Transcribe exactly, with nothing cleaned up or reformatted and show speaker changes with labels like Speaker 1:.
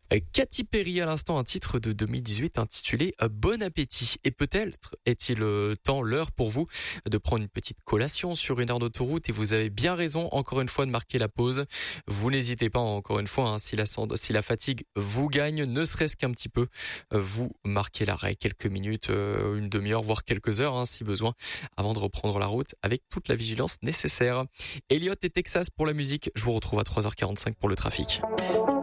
Speaker 1: Euh, Katy Perry à l'instant, un titre de deux mille dix-huit intitulé euh, Bon appétit. Et peut-être est-il euh, temps, l'heure pour vous de prendre une petite collation sur une aire d'autoroute, et vous avez bien raison encore une fois de marquer la pause. Vous n'hésitez pas encore une fois, hein, si la si la fatigue vous gagne, ne serait-ce qu'un petit peu, euh, vous marquez l'arrêt quelques minutes, euh, une demi-heure, voire quelques heures hein, si besoin, avant de reprendre la route avec toute la vigilance nécessaire. Elliott et Texas pour la musique, je vous retrouve à trois heures quarante-cinq pour le trafic.